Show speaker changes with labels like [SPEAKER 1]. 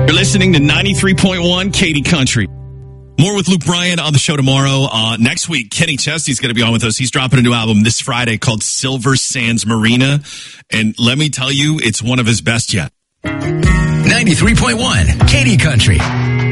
[SPEAKER 1] You're listening to 93.1 Katy Country. More with Luke Bryan on the show tomorrow. Next week, Kenny Chesty's going to be on with us. He's dropping a new album this Friday called Silver Sands Marina. And let me tell you, it's one of his best yet.
[SPEAKER 2] 93.1 Katy Country.